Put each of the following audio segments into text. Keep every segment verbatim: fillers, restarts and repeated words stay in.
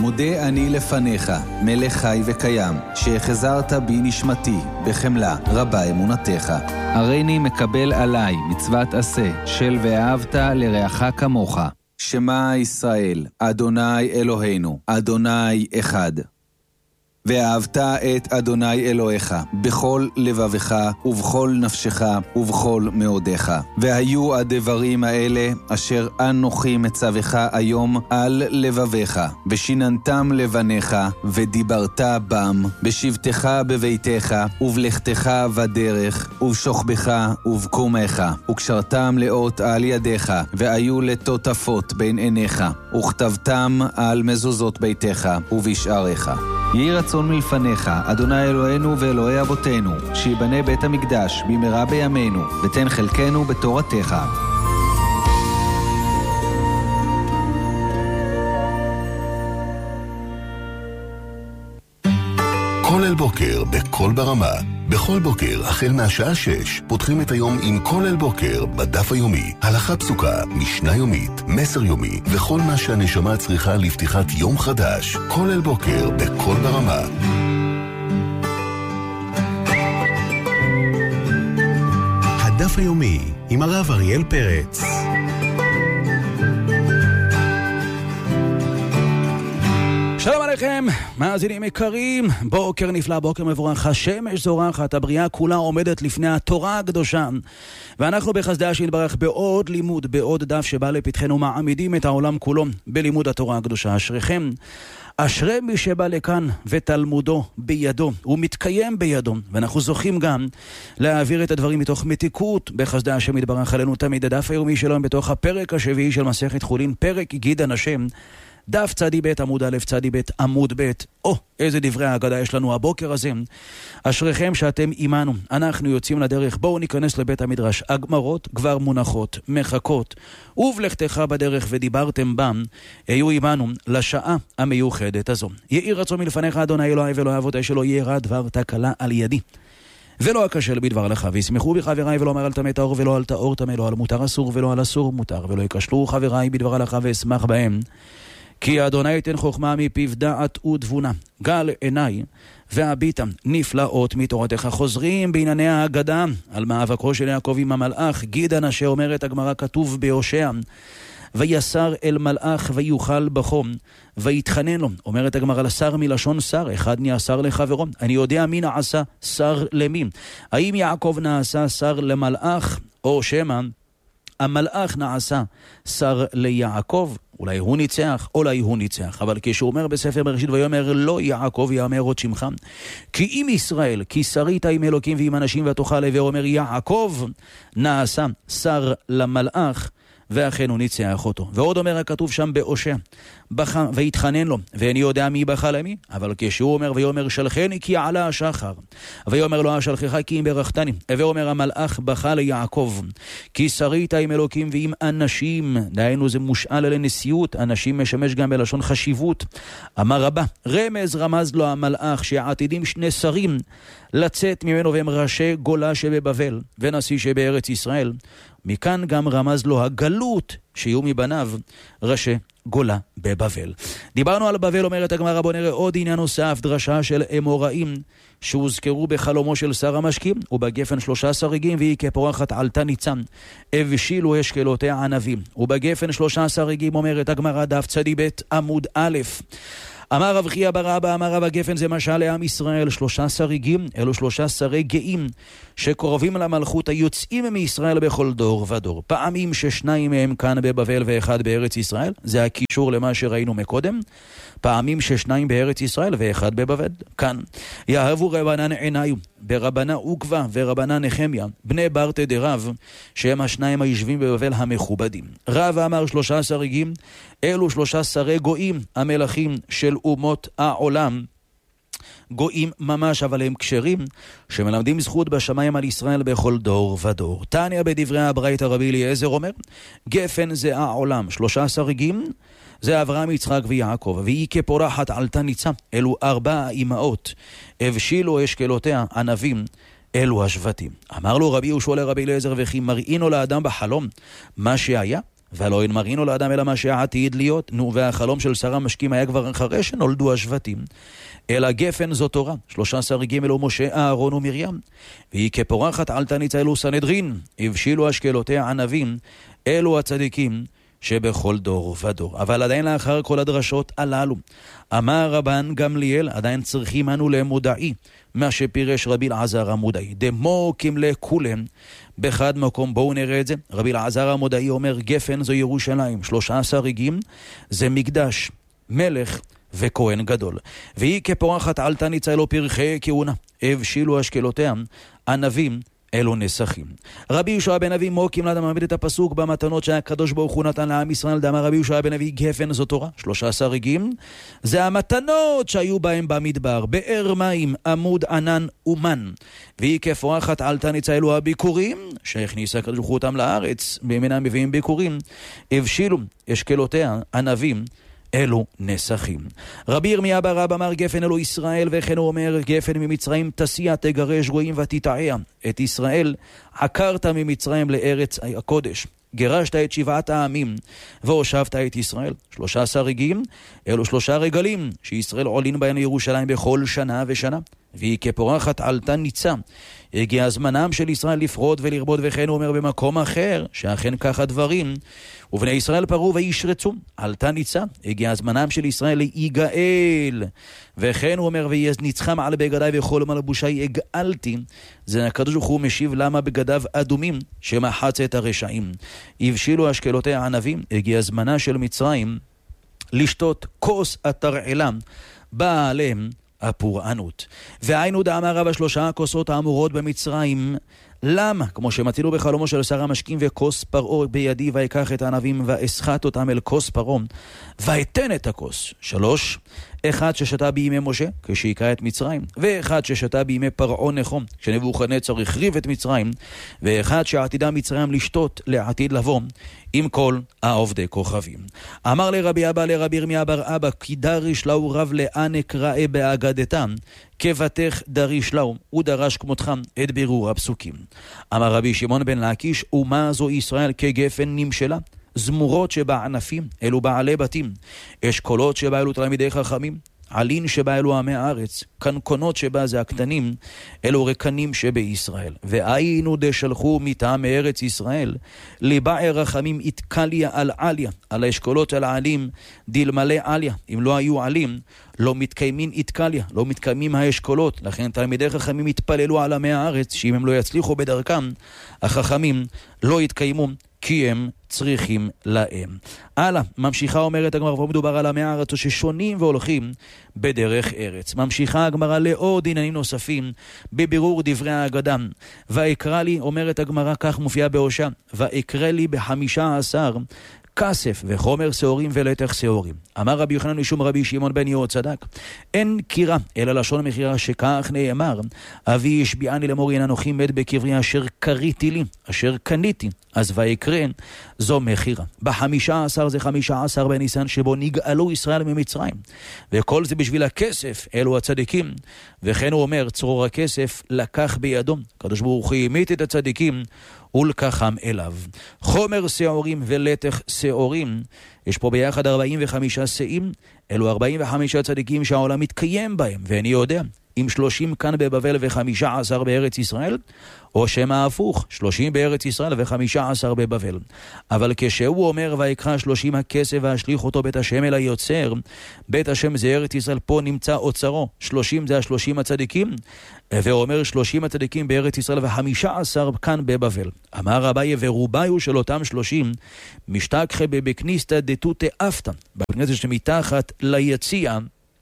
מודה אני לפניך, מלך חי וקיים, שהחזרת בי נשמתי, בחמלה רבה אמונתך. הריני מקבל עליי מצוות עשה, של ואהבת לרעך כמוך. שמע ישראל, אדוני אלוהינו, אדוני אחד. ואהבת את אדוני אלוהיך בכל לבבך ובכל נפשך ובכל מאודך. והיו הדברים האלה אשר אנוכי מצווך היום על לבביך, ושיננתם לבניך, ודיברת בם, בשבתך בביתך, ובלכתך בדרך, ובשוכבך ובקומך, וקשרתם לאות על ידיך, והיו לטוטפות בין עיניך, וכתבתם על מזוזות ביתך ובשעריך. יהי רצון מלפניך, אדוני אלוהינו ואלוהי אבותינו, שיבנה בית המקדש במהרה בימינו, ותן חלקנו בתורתך. כל אל בוקר בכל ברמה. בכל בוקר, החל מהשעה שש, פותחים את היום עם כל אל בוקר בדף היומי. הלכה פסוקה, משנה יומית, מסר יומי, וכל מה שהנשמה צריכה לפתיחת יום חדש. כל אל בוקר בכל ברמה. הדף היומי עם הרב אריאל פרץ. שלום עליכם, מאזינים יקרים, בוקר נפלא, בוקר מבורך, השמש זורחת, הבריאה כולה עומדת לפני התורה הקדושה, ואנחנו בחסדי השם יתברך בעוד לימוד, בעוד דף שבא לפתחנו, מעמידים את העולם כולו בלימוד התורה הקדושה. אשריכם, אשרי מי שבא לכאן ותלמודו בידו, הוא מתקיים בידו, ואנחנו זוכים גם להעביר את הדברים מתוך מתיקות בחסדי השם יתברך עלינו תמיד. הדף היומי שלנו בתוך הפרק השביעי של מסכת חולין, פרק גידן השם, דף צדי בית עמוד א' צדי בית עמוד ב'. או, איזה דברי ההגדה יש לנו הבוקר הזה. אשריכם שאתם אימנו, אנחנו יוצאים לדרך, בואו ניכנס לבית המדרש. הגמרות כבר מונחות, מחכות, ובלכתך בדרך ודיברתם בם, היו אימנו לשעה המיוחדת הזו. יהי רצון מלפניך אדוני אלוהי ואלוהי אבותי, שלא ירע דבר תקלה על ידי ולא אכשל בדבר לך, וישמחו בי חבריי, ולא אומר על טמא טהור ולא על טהור טמא, לא על מותר אסור ולא על אסור מותר, ולא יכשלו חבריי בדבר לך ואשמח בהם, כי אדוני ייתן חוכמה מפיו דעת ותבונה. גל עיניי והביטה נפלאות מתורתך. חוזרים בענייני ההגדה על מאבקו של יעקב עם המלאך. גידן אשר אומרת הגמרא, כתוב בהושע, ויסר אל מלאך ויוכל בחום ויתחנן לו. אומרת הגמרא, לשר מלשון שר, אחד נעשר לחברו. אני יודע מי נעשה שר למי. האם יעקב נעשה שר למלאך, או שמא המלאך נעשה שר ליעקב? אולי הוא ניצח, אולי הוא ניצח. אבל כשהוא אומר בספר בראשית, ויאמר לא יעקב יאמר עוד שמך, כי אם ישראל, כי שרית עם אלוקים ועם אנשים ותאכל, ואומר יעקב נעשה שר למלאך, ואכן הוא ניצח אותו. ועוד אומר הכתוב שם בהושע, בכה והתחנן לו, ואני יודע מי בכה למי, אבל כשהוא אומר ויאמר שלחני כי עלה השחר, ויאמר לו אשלחך כי אם ברכתני, ואומר המלאך בכה ליעקב, כי שרית עם אלוקים ועם אנשים, דהיינו זה מושאל לנשיאות, אנשים משמש גם בלשון חשיבות. אמר רבה, רמז רמז לו המלאך שעתידים שני שרים לצאת ממנו, והם ראשי גולה שבבבל ונשיא שבארץ ישראל. מכאן גם רמז לו הגלות שיהיו מבניו ראשי גולה בבבל. דיברנו על בבל, אומרת הגמרא, בוא נראה עוד עניין נוסף, דרשה של אמוראים שהוזכרו בחלומו של שר המשקים, ובגפן שלושה שריגים, והיא כפורחת עלתה ניצן, הבשילו אשכלותיה ענבים. ובגפן שלושה שריגים, אומרת הגמרא, דף צדי בית עמוד א'. אמר רב חייא בר אבא, אמר רב הגפן, זה משל לעם ישראל, שלושה שריגים, אלו שלושה שרי גאים שקרובים למלכות, היוצאים מישראל בכל דור ודור. פעמים ששניים מהם כאן בבבל ואחד בארץ ישראל, זה הקישור למה שראינו מקודם. פעמים ששניים בארץ ישראל ואחד בבבל, כאן. יאהבו רבנן עיניו, ברבנה עוקבא ורבנה נחמיה, בני ברטה דרב, שהם השניים היושבים בבבל המכובדים. רב אמר שלושה שריגים, אלו שלושה שרי גויים, המלכים של אומות העולם. גויים ממש, אבל הם כשרים, שמלמדים זכות בשמיים על ישראל בכל דור ודור. תניא בדברי הברייתא רבי אליעזר אומר, גפן זה העולם, שלושה שריגים, זה אברהם, יצחק ויעקב, והיא כפורחת עלתה ניצה, אלו ארבע אמהות, הבשילו אשכלותיה ענבים, אלו השבטים. אמר לו רבי יהושע לרבי אליעזר, וכי מראינו לאדם בחלום מה שהיה, ולא אין מרינו לאדם אלא מה שעתיד להיות. נו, והחלום של שר המשקים היה כבר אחרי שנולדו השבטים. אלא גפן זו תורה, שלושה עשר ג' ומשה, אהרון ומרים. והיא כפורחת עלתה ניצה אלו סנהדרין, הבשילו אשכלותיה ענבים, אלו הצדיקים שבכל דור ודור. אבל עדיין לאחר כל הדרשות הללו, אמר רבן גמליאל, עדיין צריכים אנו למודעי, מה שפירש רבי אלעזר המודעי. דמו כמלה כולם, באחד מקום, בואו נראה את זה. רבי אלעזר המודעי אומר, גפן זו ירושלים, שלושה עשר ריגים, זה מקדש, מלך וכהן גדול. והיא כפורחת עלתה ניצה אלו פרחי כהונה, הבשילו אשכלותיה ענבים, אלו נסכים. רבי יהושע בן אבי מוקים לאדם מעמיד את הפסוק במתנות שהקדוש ברוך הוא נתן לעם ישראל. דאמר רבי יהושע בן אבי, גפן זו תורה, שלושה עשר ריגים, זה המתנות שהיו בהם במדבר, באר מים, עמוד ענן ומן. והיא כפורחת עלתה ניצה אלו הביקורים, שהכניסה הקדוש ברוך הוא אותם לארץ, בימינם מביאים ביקורים, הבשילו אשכלותיה ענבים, אלו נסכים. רבי ירמיה בר אבא אמר, גפן אלו ישראל, וכן הוא אומר, גפן ממצרים תסיע תגרש גויים ותתעיה. את ישראל עקרת ממצרים לארץ הקודש, גירשת את שבעת העמים והושבת את ישראל. שלושה עשר ריגים, אלו שלושה רגלים שישראל עולין בהם לירושלים בכל שנה ושנה. והיא כפורחת עלתה ניצה, הגיע זמנם של ישראל לפרוד ולרבוד. וכן הוא אומר במקום אחר, שאכן כך הדברים, ובני ישראל פרו וישרצו, עלתה ניצה, הגיע זמנם של ישראל להיגאל. וכן הוא אומר, ויניצחם על בגדיי וכל מלבושי הגאלתי. זה הקדוש ברוך הוא משיב למה בגדיו אדומים שמחץ את הרשעים. הבשילו אשכלותיה ענבים, הגיע זמנה של מצרים לשתות כוס התרעלה, באה עליהם הפורענות. והיינו דאמר רב, השלושה הכוסות האמורות במצרים, למה? כמו שמתילו בחלומו של שר המשקים, וכוס פרעה בידי, ויקח את הענבים ואסחט אותם אל כוס פרעה ואתן את הכוס. שלוש, אחד ששתה בימי משה כשהיקרא את מצרים, ואחד ששתה בימי פרעה נחום כשנבוכדנצר החריב את מצרים, ואחד שעתידה מצרים לשתות לעתיד לבוא עם כל העובדי כוכבים. אמר לרבי אבא לרבי ירמיה בר אבא, כי דריש לאו רב לאן אקרא באגדתם, כבתך דריש לאו, הוא דרש כמותך את בירור הפסוקים. אמר רבי שמעון בן לקיש, ומה זו ישראל כגפן נמשלה? זמורות שבענפים אלו בעלי בתים, אשכולות שבה אלו תלמידי חכמים, עלין שבה אלו עמי הארץ, קנקונות שבה זה הקטנים, אלו רקנים שבישראל. והיינו דשלחו מטעם מארץ ישראל, לבער רחמים התקליה על עליה, על האשכולות על העלים, דלמלא עליה. אם לא היו עלים, לא מתקיימים התקליה, לא מתקיימים האשכולות. לכן תלמידי חכמים התפללו על עמי הארץ, שאם הם לא יצליחו בדרכם, החכמים לא יתקיימו, כי הם צריכים להם. הלאה, ממשיכה אומרת הגמרא, ומדובר על עמי הארץ ששונים והולכים בדרך ארץ. ממשיכה הגמרא לעוד עניינים נוספים בבירור דברי האגדה. ויקרא לי, אומרת הגמרא, כך מופיעה בהושע, ויקרא לי בחמישה עשר כסף וחומר שעורים ולתך שעורים. אמר רבי יוחנן משום רבי שמעון בן יהוד צדק, אין קירה אלא לשון מחירה, שכך נאמר, אבי השביעני לאמור הנה אנוכי מת בקברי אשר קריתי לי, אשר קניתי, אז ויקרא זו מחירה. בחמישה עשר זה חמישה עשר בניסן שבו נגאלו ישראל ממצרים, וכל זה בשביל הכסף, אלו הצדיקים. וכן הוא אומר, צרור הכסף לקח בידו, קדוש ברוך הוא המיט את הצדיקים ולקחם אליו. חומר שעורים ולתך שעורים, יש פה ביחד ארבעים וחמישה שאים, אלו ארבעים וחמישה צדיקים שהעולם מתקיים בהם, ואני יודע אם שלושים כאן בבבל וחמישה עשר בארץ ישראל, או שמה הפוך, שלושים בארץ ישראל וחמישה עשר בבבל. אבל כשהוא אומר ויקרא שלושים הכסף והשליך אותו בית השם אל היוצר, בית השם זה ארץ ישראל, פה נמצא אוצרו, שלושים זה השלושים הצדיקים, ואומר שלושים הצדיקים בארץ ישראל וחמישה עשר כאן בבבל. אמר רבי, ורוביו של אותם שלושים משתכחה בבכניסתא דתותא אפתא, בכנסת שמתחת ליציאה,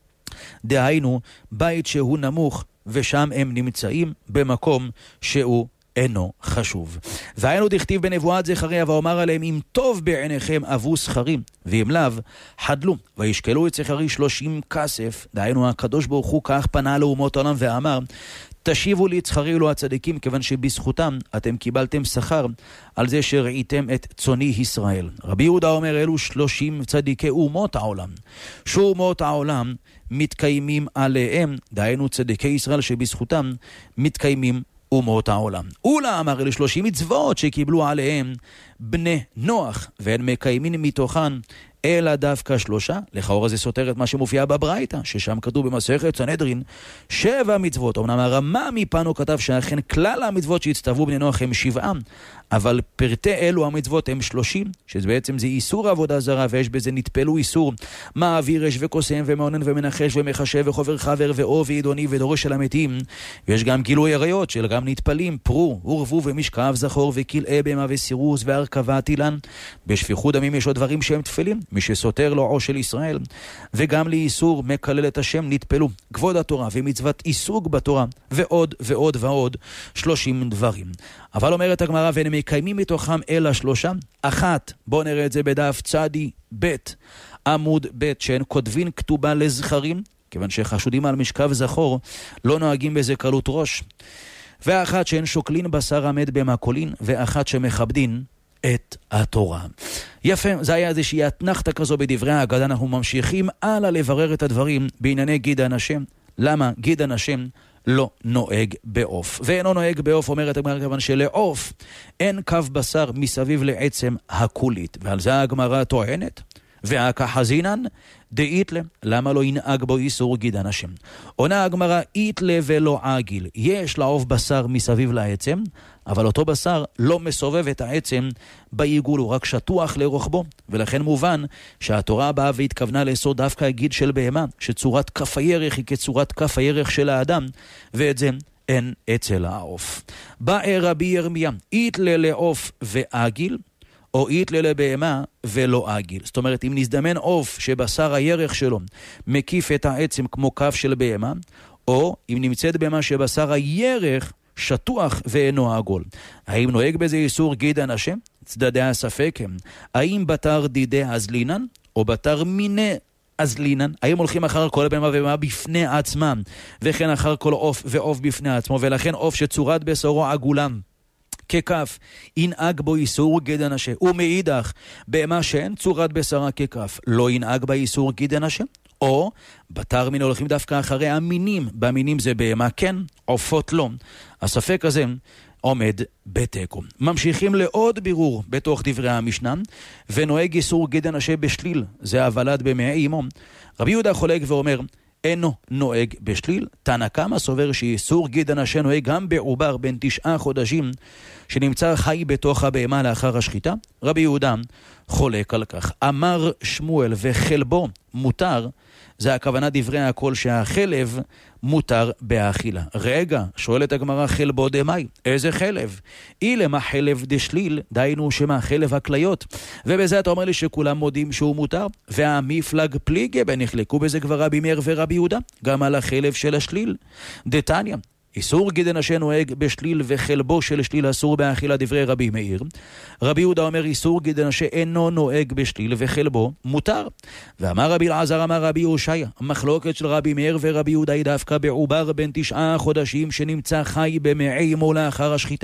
דהיינו בית שהוא נמוך, ושם הם נמצאים במקום שהוא אינו חשוב. והיינו דכתיב בנבואת זכריה, ואומר עליהם, אם טוב בעיניכם אבו שכרים, ואם לאו חדלו, וישקלו את זכרי שלושים כסף. דהיינו הקדוש ברוך הוא כך פנה לאומות העולם ואמר, תשיבו לי את שכרי אלו הצדיקים, כיוון שבזכותם אתם קיבלתם שכר על זה שראיתם את צוני ישראל. רבי יהודה אומר, אלו שלושים צדיקי אומות העולם, שאומות העולם מתקיימים עליהם, דהיינו צדיקי ישראל שבזכותם מתקיימים אומות העולם. אולה אמר אלה שלושים מצוות שקיבלו עליהם בני נוח, והם מקיימים מתוכן אלא דווקא שלושה. לכאורה זה סותר את מה שמופיע בברייתא, ששם כתוב במסכת סנהדרין שבע מצוות. אמנם הרמ"א מפנו כתב שאכן כלל המצוות שהצטוו בני נוח הם שבעה, אבל פרטי אלו המצוות הם שלושים, שבעצם זה איסור עבודה זרה, ויש בזה נטפלו איסור מעביר אש וקוסם ומעונן ומנחש ומחשב וחובר חבר ואו ועידוני ודורש של המתים. ויש גם גילוי עריות של גם נטפלים פרו ורבו ומשכב זכור וכלאי בהמה וסירוס והרכבת אילן. בשפיכות דמים יש עוד דברים שהם תפלים, מי שסותר לו עוש של ישראל. וגם לאיסור מקלל את השם נטפלו כבוד התורה ומצוות עיסוק בתורה ועוד ועוד ועוד שלושים דברים. אבל אומרת הגמרא והם מקיימים מתוכם אלא שלושה. אחת, בוא נראה את זה בדף צדי ב' עמוד ב', שהן כותבים כתובה לזכרים, כיוון שחשודים על משכב זכור לא נוהגים בזה קלות ראש. ואחת שהן שוקלין בשר עמד במקולין, ואחת שמכבדין את התורה. יפה, זה היה איזושהי התנחתה כזו בדברי ההגדה. אנחנו ממשיכים הלאה לברר את הדברים בענייני גידן השם. למה גידן השם לא נוהג בעוף? ואינו נוהג בעוף, אומרת הגמרא, כיוון שלעוף אין קו בשר מסביב לעצם הקולית, ועל זה הגמרא טוענת והכחזינן דאיתלה, למה לא ינהג בו איסור גידן השם? עונה הגמרא, איתלה ולא עגיל, יש לעוף בשר מסביב לעצם, אבל אותו בשר לא מסובב את העצם בעיגול, הוא רק שטוח לרוחבו, ולכן מובן שהתורה באה והתכוונה לאסור דווקא הגיד של בהמה, שצורת כף הירך היא כצורת כף הירך של האדם, ואת זה אין אצל העוף. בא רבי ירמיה, איתלה לעוף ועגיל, או איתלה לבהמה ולא עגיל. זאת אומרת, אם נזדמן עוף שבשר הירך שלו מקיף את העצם כמו כף של בהמה, או אם נמצאת בהמה שבשר הירך שטוח ואינו עגול. האם נוהג בזה איסור גידן השם? צדדי הספק הם, האם בתר דידי אזלינן, או בתר מיני אזלינן? האם הולכים אחר כל בהמה ובהמה בפני עצמם, וכן אחר כל עוף ועוף בפני עצמו, ולכן עוף שצורת בשרו עגולם ככף, ינהג בו איסור גידן השם, ומאידך בהמה שאין צורת בשרה ככף, לא ינהג בה איסור גידן השם? או בתר מיני הולכים דווקא אחרי המינים, במינים זה בהמה כן, עופות לא. הספק הזה עומד בתיקו. ממשיכים לעוד בירור בתוך דברי המשנה, ונוהג איסור גידן השם בשליל, זה הוולד במעי אמו. רבי יהודה חולק ואומר, אינו נוהג בשליל. תנא קמא סובר שאיסור גידן השם נוהג גם בעובר בן תשעה חודשים שנמצא חי בתוך הבהמה לאחר השחיטה. רבי יהודה חולק על כך. אמר שמואל וחלבו מותר, זה הכוונה דברי הכל שהחלב מותר באכילה. רגע, שואלת הגמרא, חלבו דמאי, איזה חלב? אילמה חלב דשליל, דיינו שמה חלב הכליות. ובזה אתה אומר לי שכולם מודים שהוא מותר, והמפלג פליגה בנחלקו בזה כבר רבי מאיר ורבי יהודה, גם על החלב של השליל. דתניא, איסור גידן השם נוהג בשליל וחלבו של שליל אסור באכילה, דברי רבי מאיר. רבי יהודה אומר איסור גידן השם אינו נוהג בשליל וחלבו מותר. ואמר רבי אלעזר אמר רבי יושעיה, המחלוקת של רבי מאיר ורבי יהודה היא דווקא בעובר בן תשעה חודשים שנמצא חי במעי אמו לאחר השחיטה.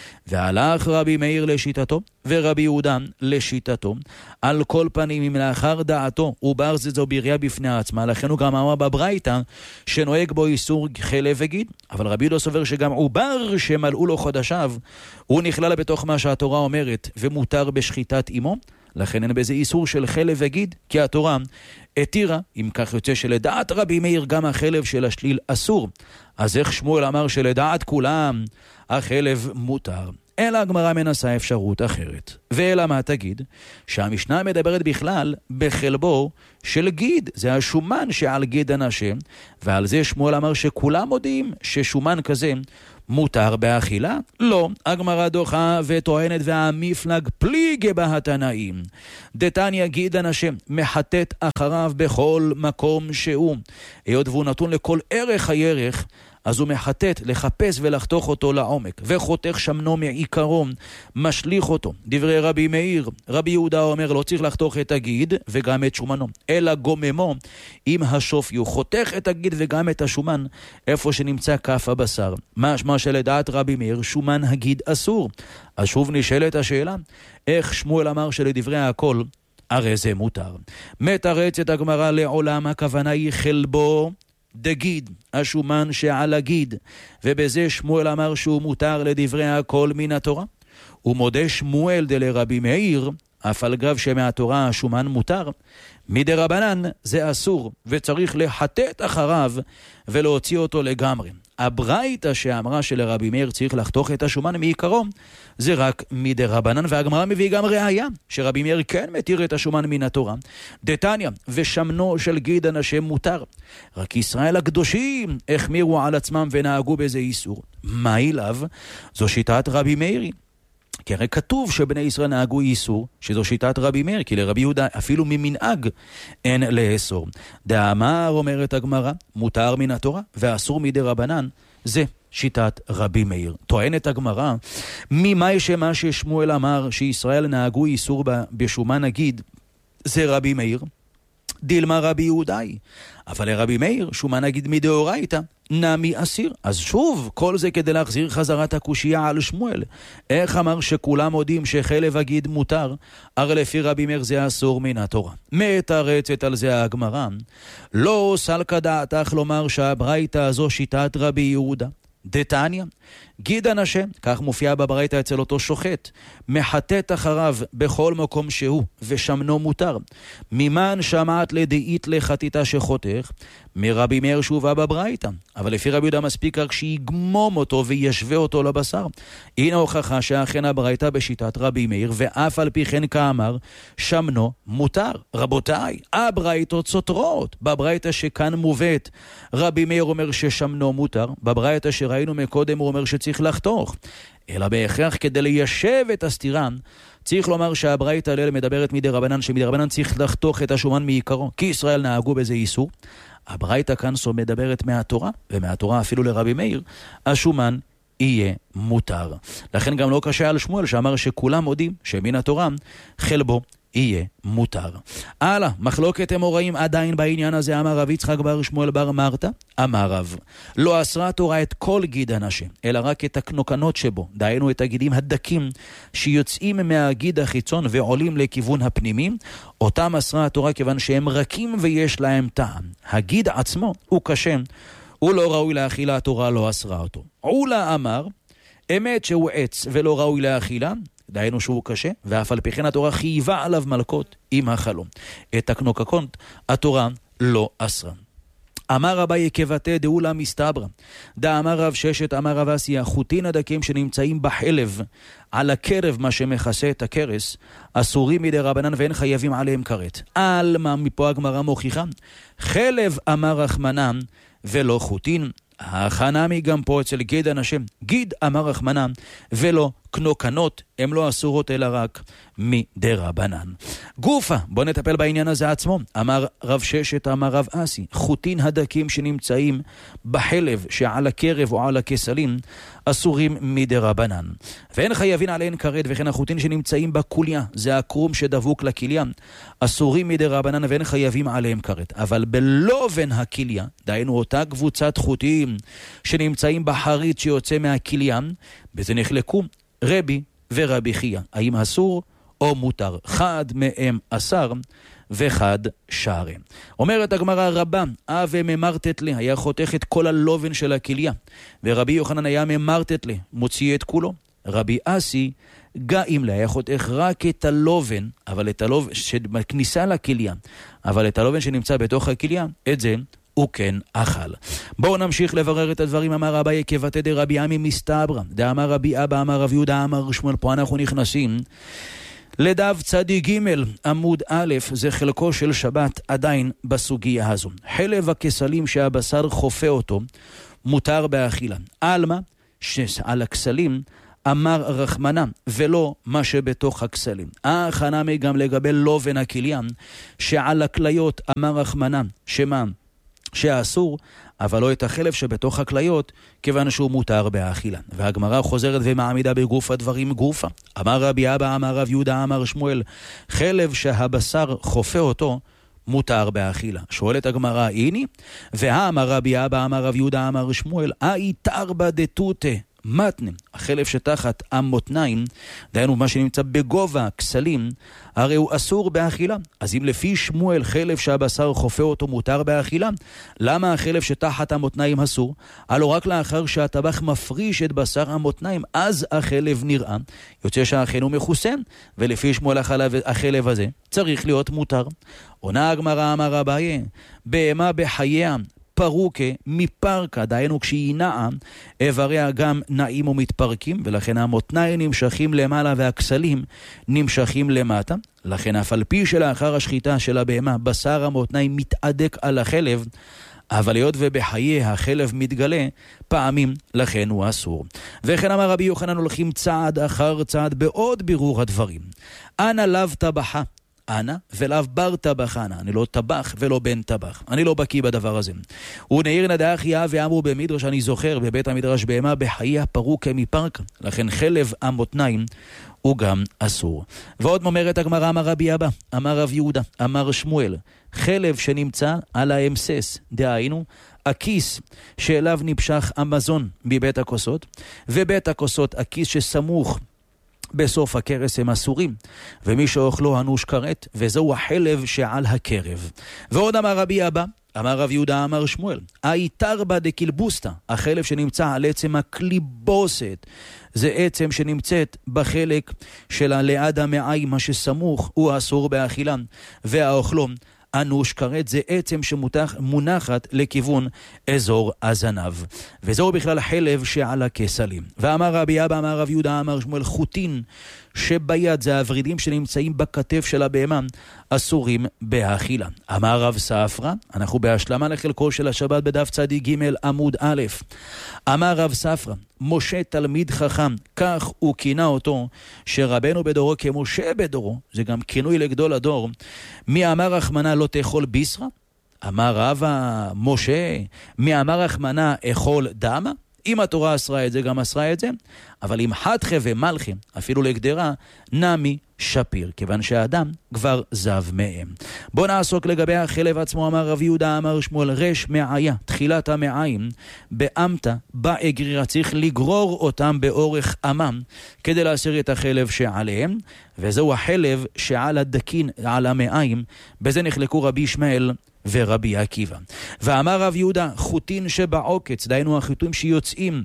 והלך רבי מאיר לשיטתו ורבי יהודה לשיטתו. על כל פנים, אם לאחר דעתו עובר זה זו בריה בפני עצמה, לכן הוא גם אמר בברייתא שנוהג בו איסור חלב וגיד. אבל רבי יהודה סובר שגם עובר שמלאו לו חודשיו הוא נכלל בתוך מה שהתורה אומרת ומותר בשחיטת אמו, לכן אין בזה איסור של חלב וגיד, כי התורה התירה. אם כך יוצא שלדעת רבי מאיר גם החלב של השליל אסור, אז איך שמואל אמר שלדעת כולם החלב מותר? אלא הגמרא מנסה אפשרות אחרת. ואלא מה תגיד? שהמשנה מדברת בכלל בחלבו של גיד, זה השומן שעל גידן השם, ועל זה שמואל אמר שכולם מודים ששומן כזה מותר באכילה? לא. הגמרא דוחה וטוענת והמפלג פליגה בהתנאים. דתניא גידן השם מחטט אחריו בכל מקום שהוא. היות והוא נתון לכל ערך הירך, אז הוא מחטט לחפש ולחתוך אותו לעומק, וחותך שמנו מעיקרו, משליך אותו. דברי רבי מאיר, רבי יהודה אומר לא צריך לחתוך את הגיד וגם את שומנו, אלא גוממו עם השופיו, חותך את הגיד וגם את השומן איפה שנמצא כף הבשר. משמע שלדעת רבי מאיר שומן הגיד אסור. אז שוב נשאלת השאלה, איך שמואל אמר שלדברי הכל הרי זה מותר? מתרצת הגמרא לעולם, הכוונה היא חלבו דגיד, השומן שעל הגיד, ובזה שמואל אמר שהוא מותר לדברי הכל מן התורה. ומודה שמואל דלרבי מאיר, אף על גב שמהתורה השומן מותר, מדרבנן זה אסור, וצריך לחטט אחריו ולהוציא אותו לגמרי. הברייתא שאמרה שלרבי מאיר צריך לחתוך את השומן מעיקרו, זה רק מדרבנן, והגמרא מביא גם ראיה שרבי מאיר כן מתיר את השומן מן התורה. דתניא, ושמנו של גיד אנשי מותר, רק ישראל הקדושים החמירו על עצמם ונהגו בזה איסור. מה אליו? זו שיטת רבי מאיר. כי הרי כתוב שבני ישראל נהגו איסור, שזו שיטת רבי מאיר, כי לרבי יהודה אפילו ממנהג אין לאסור. דאמר, אומרת הגמרא, מותר מן התורה ואסור מדרבנן, זה שיטת רבי מאיר. טוענת הגמרא, ממאי שמה ששמואל אמר שישראל נהגו איסור בשומן נגיד, זה רבי מאיר, דילמה רבי יהודאי. אבל לרבי מאיר, שומן נגיד מדאורייתא, נמי אסיר. אז שוב, כל זה כדי להחזיר חזרת הקושייה על שמואל. איך אמר שכולם יודעים שחלב הגיד מותר, הרי לפי רבי מאיר זה אסור מן התורה. מתרצת על זה הגמרא, לא סלקא דעתך לומר שהברייתא הזו שיטת רבי יהודה. דתניא, גיד אנשי, כך מופיע בברייתא אצל אותו שוחט, מחטט אחריו בכל מקום שהוא, ושמנו מותר. ממן שמעת לדעית לחטיטה שחותך, מרבי מאיר שובה בברייתא. אבל לפי רבי יהודה מספיק רק שיגמום אותו וישווה אותו לבשר. הנה הוכחה שאכן הברייתא בשיטת רבי מאיר, ואף על פי כן כאמר, שמנו מותר. רבותיי, הברייתות סותרות. בברייתא שכאן מובאת, רבי מאיר אומר ששמנו מותר, בברייתא שראינו מקודם הוא אומר שצריך לחתוך. אלא בהכרח כדי ליישב את הסתירה, צריך לומר שהברייתא הלל מדברת מדרבנן, שמדרבנן צריך לחתוך את השומן מעיקרו, כי ישראל נהגו בזה איסור. הברייתא כאן מדברת מהתורה, ומהתורה אפילו לרבי מאיר, השומן יהיה מותר. לכן גם לא קשה על שמואל שאמר שכולם מודים שמן התורה חלבו יהיה מותר. הלאה, מחלוקת אמוראים עדיין בעניין הזה. אמר רב יצחק בר שמואל בר מרתא, אמר רב, לא אסרה תורה את כל גיד אנשי, אלא רק את הקנוקנות שבו, דהיינו את הגידים הדקים שיוצאים מהגיד החיצון ועולים לכיוון הפנימי, אותם אסרה התורה כיוון שהם רכים ויש להם טעם. הגיד עצמו הוא קשה, הוא לא ראוי להאכילה, התורה לא אסרה אותו. עולה אמר, אמת שהוא עץ ולא ראוי להאכילה, דהיינו שהוא קשה, ואף על פי כן התורה חייבה עליו מלכות עם החלום. את הקנוקקות התורה לא אסרה. אמר רבי כבתי דאולה מסתברא, דא אמר רב ששת אמר רב אסי, החוטין הדקים שנמצאים בחלב על הקרב, מה שמכסה את הקרס, אסורים מדי רבנן ואין חייבים עליהם כרת. על מה מפה הגמרא מוכיחה? חלב אמר רחמנן ולא חוטין. החנמי גם פה אצל גיד אנשים, גיד אמר רחמנן ולא קנוקנות, הם לא אסורות אלא רק מדרבנן. גופה, בוא נטפל בעניין הזה עצמו. אמר רב ששת אמר רב אסי, חוטין הדקים שנמצאים בחלב שעל הקרב או על הכסלים אסורים מדרבנן ואין חייבים עליהן כרת, וכן החוטין שנמצאים בקוליה, זה הקרום שדבוק לכליה, אסורים מדרבנן ואין חייבים עליהם כרת. אבל בלובן הכליה, דהיינו אותה קבוצת חוטים שנמצאים בחרית שיוצא מהכליה, בזה נחלקו רבי ורבי חייא, האם אסור או מותר. חד מהם אסר וחד שערי. אומרת הגמרא, רבה אבי ממרתת לי, היה חותך את כל הלובן של הכליה, ורבי יוחנן היה ממרתת לי, מוציא את כולו. רבי אסי גאים לה, היה חותך רק את הלובן, אבל את הלובן שבכניסה לכליה, אבל את הלובן שנמצא בתוך הכליה, את זה הוא כן אכל. בואו נמשיך לברר את הדברים. אמר אביי כבתי דרבי עמי מסתברא, דאמר רבי אבא אמר רבי יהודה אמר שמואל. פה אנחנו נכנסים לדף צדיק ג' עמוד א', זה חלקו של שבת עדיין בסוגיה הזו. חלב הכסלים שהבשר חופה אותו מותר באכילה. אלמה שעל הכסלים אמר רחמנה ולא מה שבתוך הכסלים. החנמי גם לגבי לובן הכליה שעל הכליות אמר רחמנה שמה שאסור, אבל לא את החלב שבתוך הכליות, כיוון שהוא מותר באכילה. והגמרא חוזרת ומעמידה בגוף הדברים גופה. אמר רבי אבא אמר רב יהודה אמר שמואל, חלב שהבשר חופה אותו מותר באכילה. שואלת הגמרא, איני? והאמר רבי אבא אמר רב יהודה אמר שמואל, אי תרבא דתותה מתנה, החלב שתחת המותניים, דהיינו מה שנמצא בגובה הכסלים, הרי הוא אסור באכילה. אז אם לפי שמואל חלב שהבשר חופה אותו מותר באכילה, למה החלב שתחת המותניים אסור? הלא רק לאחר שהטבח מפריש את בשר המותניים, אז החלב נראה, יוצא שהאכן הוא מחוסן, ולפי שמואל החלב, החלב הזה צריך להיות מותר. עונה הגמרא, אמר אביי, בהמה בחייה פרוקה מפרקה, דהיינו כשהיא נעה, איבריה גם נעים ומתפרקים, ולכן המותניים נמשכים למעלה והכסלים נמשכים למטה. לכן אף על פי שלאחר השחיטה של הבהמה, בשר המותניים מתעדק על החלב, אבל היות ובחיי החלב מתגלה, פעמים לכן הוא אסור. וכן אמר רבי יוחנן, הולכים צעד אחר צעד בעוד בירור הדברים. אנא לאו טבחה, אנא ולאו בר טבחנה, אני לא טבח ולא בן טבח, אני לא בקיא בדבר הזה. ונעיר נדחיה ואמרו במדרש, אני זוכר בבית המדרש בהמה בחייה פרוקה מפרקה, לכן חלב המותניים הוא גם אסור. ועוד אומרת הגמרא, אמר רבי אבא, אמר רב יהודה, אמר שמואל, חלב שנמצא על האמסס, דהיינו הכיס שאליו נמשך המזון מבית הכוסות, ובית הכוסות הכיס שסמוך בסוף הקרס הם אסורים, ומי שאוכלו אנוש כרת, וזהו החלב שעל הקרב. ועוד אמר רבי אבא, אמר רב יהודה, אמר שמואל, היתרבה דקילבוסטה, החלב שנמצא על עצם הקליבוסת, זה עצם שנמצאת בחלק של הליד המעיים, מה שסמוך הוא אסור באכילה, והאוכלום אנוש כרת זה עצם שמונחת לכיוון אזור הזנב, וזהו בכלל חלב שעל הכסלים. ואמר רבי אבא, אמר רב יהודה, אמר שמואל, חוטין שביד, זה הוורידים שנמצאים בכתף של הבהמה, אסורים באכילה. אמר רב ספרא, אנחנו בהשלמה לחלקו של השבת בדף צדיק ג' עמוד א', אמר רב ספרא, משה תלמיד חכם, כך הוא כינה אותו, שרבנו בדורו כמשה בדורו, זה גם כינוי לגדול הדור. מי אמר רחמנה לא תאכול ביסרה? אמר רב משה, מי אמר רחמנה אכול דמה? אם התורה אסרה את זה, גם אסרה את זה. אבל אם חתכה ומלכה, אפילו לגדרה, נמי שפיר, כיוון שהאדם כבר זב מהם. בוא נעסוק לגבי החלב עצמו. אמר רב יהודה, אמר שמואל, רש מעיה, תחילת המעיים, באמתה, באגרירה, צריך לגרור אותם באורך אמם, כדי להסיר את החלב שעליהם, וזהו החלב שעל הדקין, על המעיים, בזה נחלקו רבי ישמעאל ורבי עקיבא. ואמר רב יהודה, חוטין שבעוקץ, דהיינו החיטים שיוצאים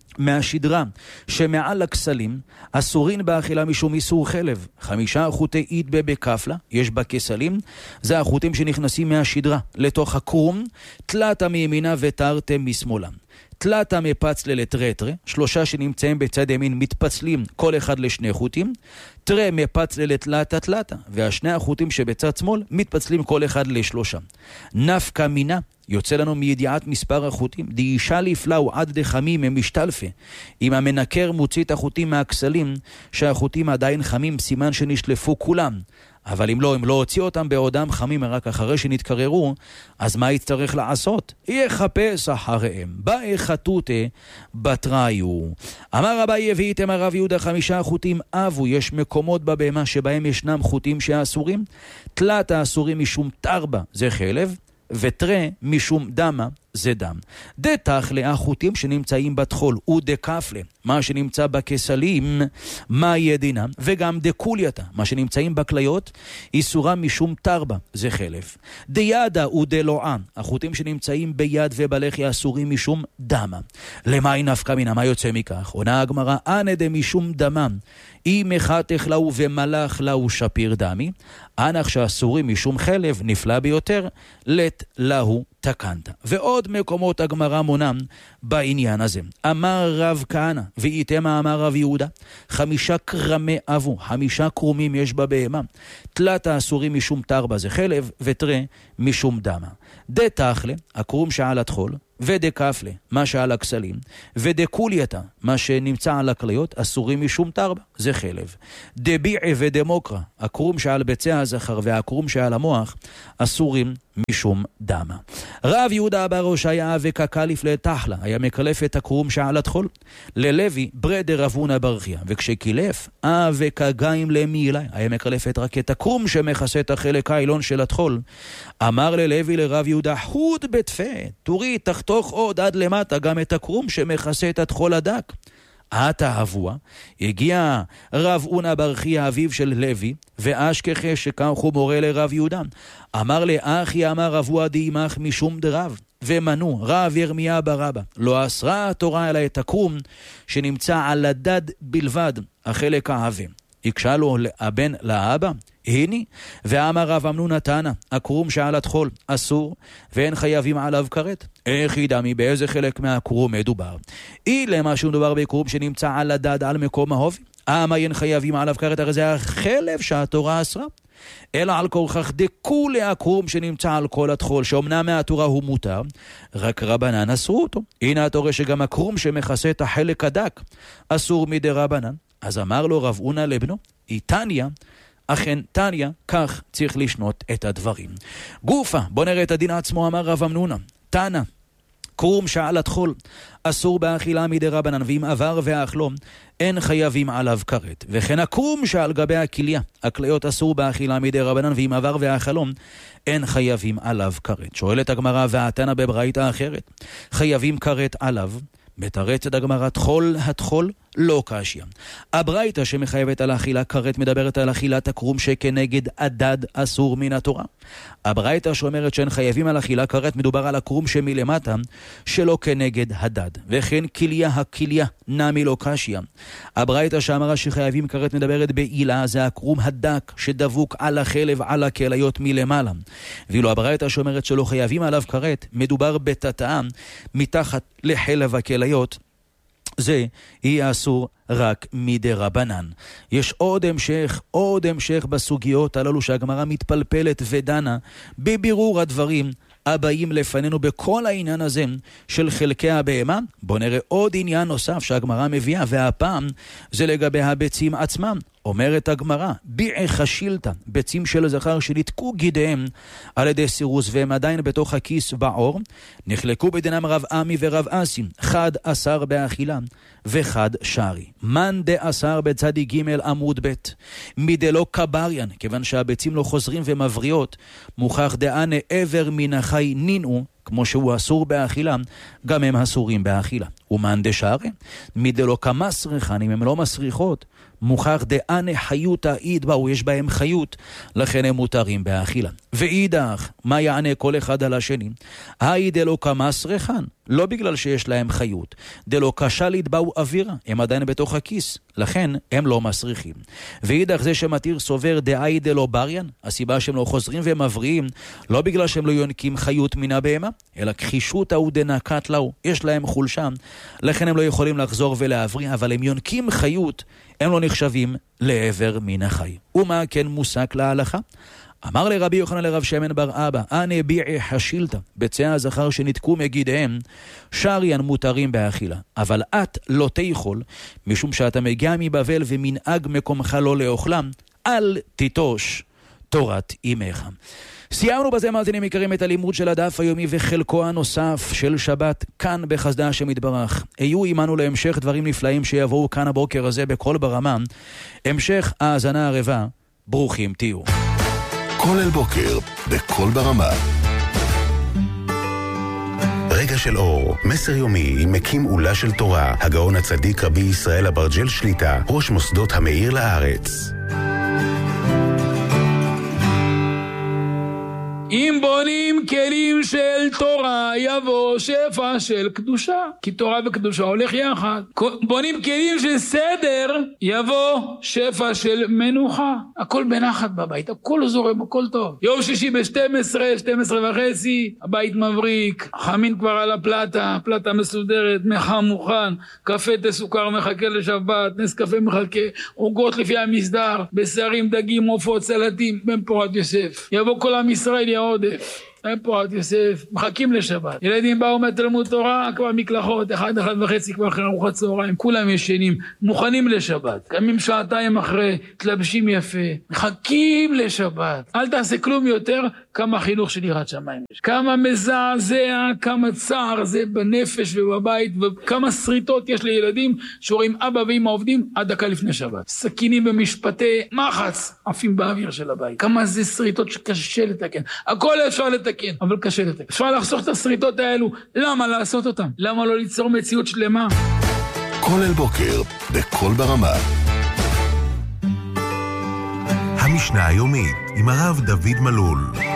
מהשדרה שמעל הכסלים, אסורין באכילה משום איסור חלב. חמישה חוטי אידבה בכפלה, יש בה כסלים, זה החוטים שנכנסים מהשדרה לתוך הקרום, תלתה מימינה ותרתה משמאלה. תלתה מפצלה לטרטרה, שלושה שנמצאים בצד ימין מתפצלים כל אחד לשני חוטים, תרה מפצלה לתלתה תלתה, והשני החוטים שבצד שמאל מתפצלים כל אחד לשלושה. נפקא מינה, יוצא לנו מידיעת מספר החוטים, דאישה לפלאו עד דחמים הם משתלפה. אם המנקר מוציא את החוטים מהכסלים, שהחוטים עדיין חמים, סימן שנשלפו כולם. אבל אם לא, אם לא הוציא אותם בעודם חמים רק אחרי שנתקררו, אז מה יצטרך לעשות? יחפש אחריהם, באי חטוטה בתראיו. אמר רבי הביאתם הרב יהודה חמישה חוטים אבו, יש מקומות בבהמה שבהם ישנם חוטים שאסורים, תלת האסורים משום תרבה, זה חלב, ותרה משום דמה, זה דם. דתך לאחותים שנמצאים בתחול, ודקפלה, מה שנמצא בכסלים, מה ידינם, וגם דקולייתה, מה שנמצאים בכליות, איסורה משום תרבה, זה חלף. דידה ודלועה, החוטים שנמצאים ביד ובלחי אסורים משום דמה. למה נפקא מינה, מה יוצא מכך? עונה הגמרא, אנא דמשום דמם, אם מחתך לאו ומלך לאו שפיר דמי, אנך שאסורים משום חלב נפלא ביותר, לת לאו תקנת. ועוד מקומות הגמרא מונם בעניין הזה. אמר רב כהנא, ואיתמה אמר רב יהודה, חמישה קרמי אבו, חמישה קרומים יש בבהמה. תלת האסורים משום תרבה זה חלב, ותרה משום דמה. דתכלה, הקרום שעל התחול, ודקפלה, מה שעל הכסלים, ודקולייתה, מה שנמצא על הכליות, אסורים משום תרבה, זה חלב. דביעי ודמוקרה, הקרום שעל ביצי הזכר והקרום שעל המוח, אסורים משום דמה. רב יהודה בר הושעיה וקקליף לתחלה, היה מקלף את הקרום שעל התחול, ללוי ברדר רבונה ברכיה, וכשקילף, אה וקגיים למילי, היה מקלפת רק את הקרום שמכסה את החלק העילון של התחול. אמר ללוי לרב יהודה, חוד בתפה, תורי תחתוך עוד עד למטה גם את הקרום שמכסה את התחול הדק. התאהבוה, הגיע רב אונה ברכיה אביו של לוי, ואשכחה שכך הוא מורה לרב יהודה. אמר לאחי אמר רבוע דיימך משום דרב, ומנו רב ירמיה ברבא, לא אסרה התורה אלא את הקרום שנמצא על הדד בלבד, החלק העבה. הקשה לו הבן לאבא, הני, ואמר רב אמנון נתנה, הקרום שעל התחול אסור, ואין חייבים עליו כרת. איך ידעמי באיזה חלק מהקרום מדובר? אילא מה שמדובר בקרום שנמצא על הדד על מקום ההובי, אמה אין חייבים עליו כרת, הרי זה החלב שהתורה אסרה. אלא על כורכך דכולי הקרום שנמצא על כל התחול, שאומנם מהתורה הוא מותר, רק רבנן אסרו אותו. הנה התורה שגם הקרום שמכסה את החלק הדק אסור מדי רבנן. אז אמר לו רב אונה לבנו, תניא, אכן תניא, כך צריך לשנות את הדברים. גופה, בוא נראה את הדין עצמו. אמר רב אמנונה, תנא, קרום שעל התחול אסור באכילה מדי רבנן, ואם עבר ואכלו אין חייבים עליו כרת. וכן הקרום שעל גבי הכליה, הכליות אסור באכילה מדי רבנן, ואם עבר ואכלו אין חייבים עליו כרת. שואלת הגמרא, והתנא בברייתא אחרת חייבים כרת עליו? מתרצת הגמרא, תחול התחול לא קשיא. הברייתא שמחייבת על האכילה כרת מדברת על אכילת הקרום שכנגד הדד אסור מן התורה. הברייתא שאומרת שאין חייבים על אכילה כרת מדובר על הקרום שמלמטה שלא כנגד הדד. וכן כליה הכליה נמי לא קשיא. הברייתא שאמרה שחייבים כרת מדברת בעילה, זה הקרום הדק שדבוק על החלב על הכליות מלמעלה. ואילו הברייתא שאומרת שלא חייבים עליו כרת מדובר בתתאה מתחת לחלב הכליות, זה יהיה אסור רק מדי רבנן. יש עוד המשך, עוד המשך בסוגיות הללו שהגמרא מתפלפלת ודנה בבירור הדברים הבאים לפנינו בכל העניין הזה של חלקי הבהמה. בוא נראה עוד עניין נוסף שהגמרא מביאה, והפעם זה לגבי הביצים עצמם. אומרת הגמרא, ביעי חשילתא, ביצים של זכר שנתקו גידיהם על ידי סירוס והם עדיין בתוך הכיס בעור, נחלקו בדינם רב עמי ורב אסי, חד אסר באכילה וחד שרי. מן דה אסר בצדי ג' עמוד ב', מדלא קבריין, כיוון שהביצים לא חוזרים ומבריות, מוכח דענה עבר מן החי נינו, כמו שהוא אסור באכילה, גם הם אסורים באכילה. ומן דה שרי, מדלא כמסריחן, אם הם לא מסריחות, מוכח דענה חיותא אידבאו, יש בהם חיות, לכן הם מותרים באכילה. ואידך, מה יענה כל אחד על השני? היי דלא כמסריחן, לא בגלל שיש להם חיות, דלא קשה לידבאו אווירה, הם עדיין בתוך הכיס, לכן הם לא מסריחים. ואידך זה שמתיר סובר דאי דלא בריין, הסיבה שהם לא חוזרים ומבריאים, לא בגלל שהם לא יונקים חיות מן הבהמה, אלא כחישות הוא דנקת לאו, יש להם חולשה, לכן הם לא יכולים לחזור ולהבריא, אבל הם יונקים חיות, הם לא נחשבים לעבר מן החי. ומה כן מוסק להלכה? אמר לרבי יוחנן לרב שמן בר אבא, אנה ביעי חשילתא, ביצי הזכר שנתקו מגידיהם, שריין מותרים באכילה, אבל את לא תאכול, משום שאתה מגיע מבבל ומנהג מקומך לא לאוכלם, אל תיטוש תורת אמך. סיימנו בזה מאזינים יקרים את הלימוד של הדף היומי וחלקו הנוסף של שבת כאן בחסדי השם יתברך. היו עמנו להמשך דברים נפלאים שיבואו כאן הבוקר הזה בכל ברמה. המשך האזנה ערבה, ברוכים תהיו. כל אל בוקר בכל ברמה. רגע של אור, מסר יומי עם מקים עולה של תורה, הגאון הצדיק רבי ישראל אברג'ל שליטה, ראש מוסדות המאיר לארץ. אם בונים כלים של תורה יבוא שפע של קדושה, כי תורה וקדושה הולך יחד. בונים כלים של סדר יבוא שפע של מנוחה, הכל בנחת בבית, הכל זורם, הכל טוב. יום שישי ב-שתים עשרה, שתים עשרה וחצי, הבית מבריק, חמין כבר על הפלטה, פלטה מסודרת, מחם מוכן, קפה תסוכר מחכה לשבת, נס קפה מחכה, עוגות לפי המסדר, בשרים, דגים, עופות, סלטים, בן פורת יוסף. יבוא כל עם ישראל עודף, הם פורת יוסף, מחכים לשבת. ילדים באו מתלמוד תורה, כבר מקלחות, אחד, אחד וחצי, כבר אחרי ארוחת צהריים, כולם ישנים, מוכנים לשבת. קמים שעתיים אחרי, תלבשים יפה, מחכים לשבת. אל תעשה כלום יותר, כמה חינוך של יראת שמיים יש. כמה מזעזע, כמה צער זה בנפש ובבית, וכמה שריטות יש לילדים שרואים אבא ואמא עובדים עד דקה לפני שבת. סכינים במשפטי מחץ, עפים באוויר של הבית. כמה זה שריטות שקשה לתקן. הכל אפשר לתקן, אבל קשה לתקן. אפשר לחסוך את השריטות האלו. למה לעשות אותם? למה לא ליצור מציאות שלמה? כל אל בוקר, בכל ברמה. המשנה היומית עם הרב דוד מלול.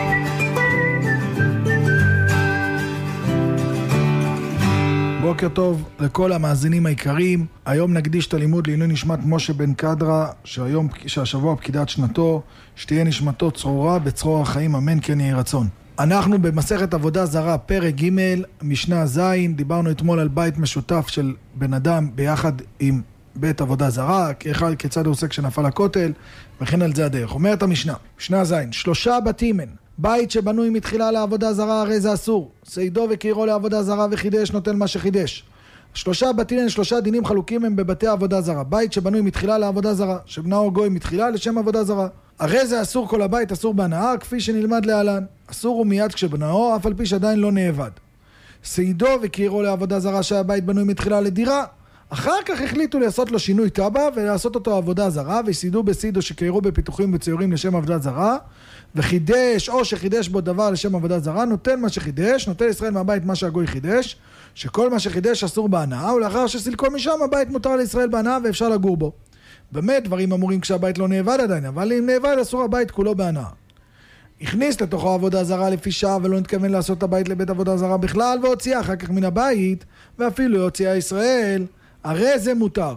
בוקר טוב לכל המאזינים העיקריים. היום נקדיש את הלימוד לעילוי נשמת משה בן קדרה, שהיום, שהשבוע פקידת שנתו, שתהיה נשמתו צרורה בצרור החיים, אמן כן יהי רצון. אנחנו במסכת עבודה זרה, פרק ג', משנה ז', דיברנו אתמול על בית משותף של בן אדם ביחד עם בית עבודה זרה, אחד כיצד הוא עושה כשנפל הכותל, וכן על זה הדרך. אומרת המשנה, משנה ז', שלושה בתים הן, בית שבנוי מתחילה לעבודה זרה, הרי זה אסור. סיידו וקירו לעבודה זרה וחידש נותן מה שחידש. שלושה בתים הן, שלושה דינים חלוקים הם בבתי עבודה זרה. בית שבנוי מתחילה לעבודה זרה, שבנאו גוי מתחילה לשם עבודה זרה. הרי זה אסור כל הבית, אסור בהנאה, כפי שנלמד להלן. אסור הוא מיד כשבנאו, אף על פי שעדיין לא נאבד. סיידו וקירו לעבודה זרה שהבית בנוי מתחילה לדירה. אחר כך החליטו לעשות לו שינוי טבע ולעשות אותו עבודה זרה, וסידו בסידו שקיירו בפיתוחים וציורים לשם עבודה זרה, וחידש או שחידש בו דבר לשם עבודה זרה, נותן מה שחידש, נותן ישראל מהבית מה שהגוי חידש, שכל מה שחידש אסור בהנאה, ולאחר שסילקו משם הבית מותר לישראל בהנאה ואפשר לגור בו. באמת דברים אמורים כשהבית לא נאבד עדיין, אבל אם נאבד אסור הבית כולו בהנאה. הכניס לתוכו עבודה זרה לפי שעה ולא נתכוון לעשות את הבית לבית עבודה זרה בכלל, והוציאה אחר כך מן הבית, ואפילו הוציאה ישראל, הרי זה מותר.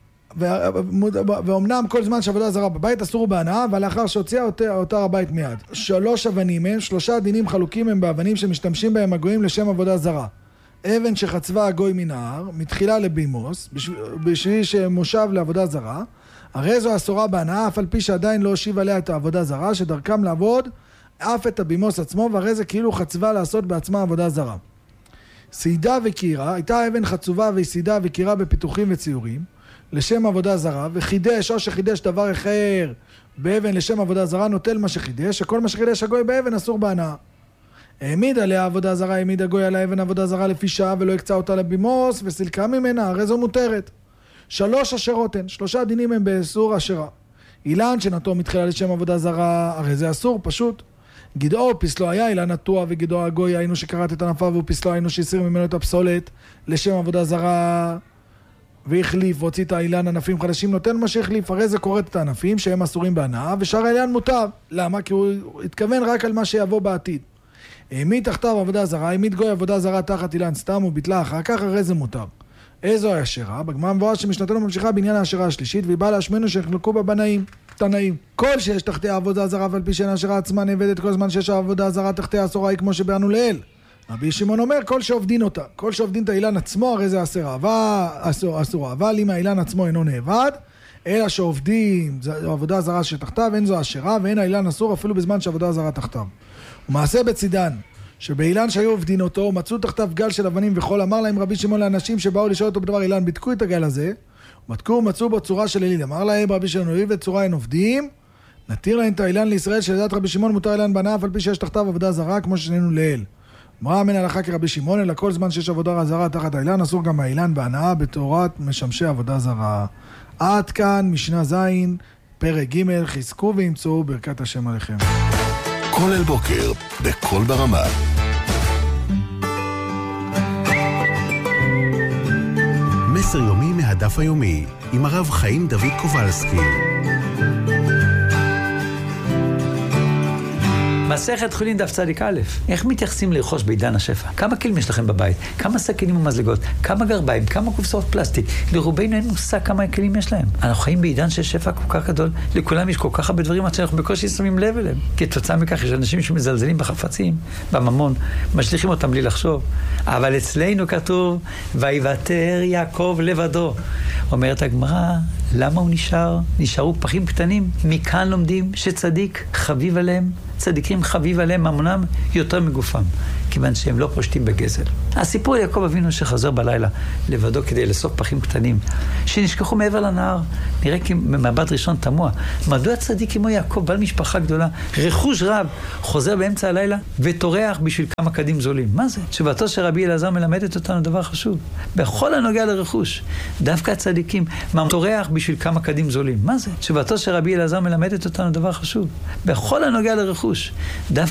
ואומנם כל זמן שעבודה זרה בבית אסור בהנאה, אבל לאחר שהוציאה אותה הבית מיד. שלוש אבנים הם, שלושה דינים חלוקים הם באבנים שמשתמשים בהם הגויים לשם עבודה זרה. אבן שחצבה הגוי מנהר, מתחילה לבימוס, בשביל שמושב לעבודה זרה, הרי זו אסורה בהנאה, אף על פי שעדיין לא הושיב עליה את העבודה זרה, שדרכם לעבוד אף את הבימוס עצמו, והרי זה כאילו חצבה לעשות בעצמה עבודה זרה. סיידה וקירה, הייתה אבן חצובה וסיידה וקירה בפיתוחים וציורים, לשם עבודה זרה, וחידש או שחידש דבר אחר באבן לשם עבודה זרה, נוטל מה שחידש, שכל מה שחידש הגוי באבן אסור בהנאה. העמיד עליה עבודה זרה, העמיד הגוי על האבן עבודה זרה לפי שעה ולא הקצה אותה לבימוס וסילקה ממנה, הרי זו מותרת. שלוש אשרות הן, שלושה דינים הם באסור אשרה. אילן שנטו מתחילה לשם עבודה זרה, הרי זה אסור פשוט. גדעו פסלו היה אילן נטוע, וגדעו הגוי היינו שקראת את הנפה, והוא פסלו היינו שהסיר ממנו את הפסולת לשם עבודה זרה, והחליף והוציא את האילן ענפים חדשים, נותן מה שהחליף, הרי זה קוראת את הענפים שהם אסורים בהנאה, ושאר האילן מותר. למה? כי הוא התכוון רק על מה שיבוא בעתיד. העמיד תחתיו עבודה זרה, העמיד גוי עבודה זרה תחת אילן סתם וביטלה אחר כך, הרי זה מותר. איזו האשרה? בגמרא מבואר שמשנתנו ממשיכה בעניין האשרה השלישית, והיא באה להשמנו שנחלקו בה בנאים, תנאים. כל שיש תחתיה עבודה זרה, ועל פי שאין האשרה עצמה נאבדת, כל זמן שיש העבודה זרה תחתיה אסורה היא כמו שבאנו לאל. רבי שמעון אומר, כל שעובדין אותה, כל שעובדין את האילן עצמו, הרי זה אסרה, אבל אסורה, אבל אם האילן עצמו אינו נאבד, אלא שעובדים, זו עבודה זרה שתחתיו, אין זו האשרה, ואין האילן אסור אפילו בזמן שעבודה זרה תחתיו. ומעשה בצידן, שבאילן שהיו עובדין אותו, מצאו תחתיו גל של אבנים וחול, אמר להם רבי שמעון לאנשים שבאו לשאול אותו בדבר אילן, בדקו את הגל הזה, ומתקו ומצאו בו צורה של אליל, אמר להם רבי שמעון, הואיל וצורה הם עובדים, נתיר להם את האילן לישראל, שלדעת רבי שמעון מותר אילן בהנאה, אף על פי שיש תחתיו עבודה זרה, כמו ששנינו לאל. אמרה מן הלכה כרבי שמעון, אלא כל זמן שיש עבודה זרה תחת האילן, אסור גם האילן בהנאה בתורת משמשי עבודה זרה. עד כאן משנה ז', פרק ג', חזקו וימצאו ברכת השם עליכם. כל אל בוקר, בכל ברמה. מסר יומי מהדף היומי, עם הרב חיים דוד קובלסקי. מסכת חולין דף צדיק א', איך מתייחסים לרכוש בעידן השפע? כמה כלים יש לכם בבית? כמה סכינים ומזלגות? כמה גרביים? כמה קופסאות פלסטיק? לרובנו אין מושג כמה כלים יש להם. אנחנו חיים בעידן של שפע כל כך גדול, לכולם יש כל כך הרבה דברים עד שאנחנו בקושי שמים לב אליהם. כתוצאה מכך יש אנשים שמזלזלים בחפצים, בממון, משליכים אותם בלי לחשוב. אבל אצלנו כתוב, ויוותר יעקב לבדו. אומרת הגמרא, למה הוא נשאר? נשארו פחים קטנים. מכאן לומדים שצדיק חביב עליהם, צדיקים חביב עליהם ממונם יותר מגופם, כיוון שהם לא פושטים בגזל. הסיפור יעקב אבינו שחזר בלילה לבדו כדי לאסוף פחים קטנים שנשכחו מעבר לנהר. נראה כי במבט ראשון תמוה, מדוע צדיק כמו יעקב, בעל משפחה גדולה, רכוש רב, חוזר באמצע הלילה וטורח בשביל כמה קדים זולים? מה זה? תשובתו של רבי אלעזר מלמדת אותנו דבר חשוב. בכל הנוגע לרכוש, דווקא הצדיקים טורח בשביל כמה קדים זולים. מה זה? תשובתו של רבי אלעזר מלמדת אותנו דבר חשוב. בכל הנוגע לרכוש, דווקא